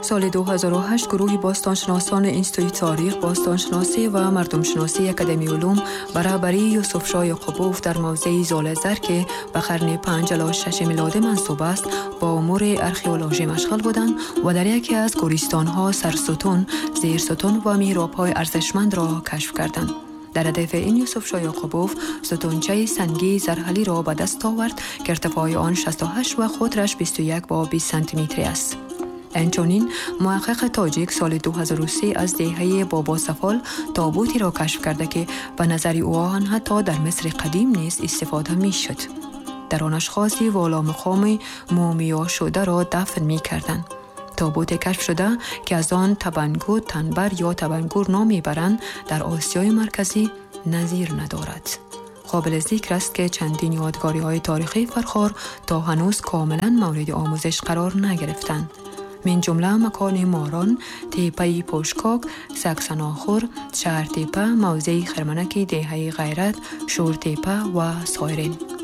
سال 2008 گروهی باستانشناسان انستیتوی تاریخ، باستانشناسی و مردمشناسی اکادمی علوم برابری یوسف شاه یعقوبوف در موضع زالزر که به قرن 5 الی 6 میلادی منسوب است با امور ارخئولوژی مشغول بودند و در یکی از گوریستان‌ها سرستون، زیرستون و میراب‌های ارزشمند را کشف کردند. در هدف این یوسف شاه یعقوبوف ستونچه سنگی زرحلی را به دست آورد که ارتفاع آن 68 و قطرش 21 با 20 سانتی متری است. انچنین محقق تاجیک سال 2003 از دهه بابا سفال تابوتی را کشف کرده که به نظر او حتی در مصر قدیم نیز استفاده می شد. در آن اشخاصی والا مقام مومیا شده را دفن می کردند. تابوت کشف شده که از آن تبنگو تنبر یا تبنگور نام میبرند در آسیای مرکزی نظیر ندارد. قابل ذکر است که چندین یادگاری‌های تاریخی فرخار تا هنوز کاملا مورد آموزش قرار نگرفتند. من جمله مکان ماران، تیپه پوشکاک، سکسناخور، شهر تیپه، موضع خرمنک دهه غیرت، شور تیپه و سایرین.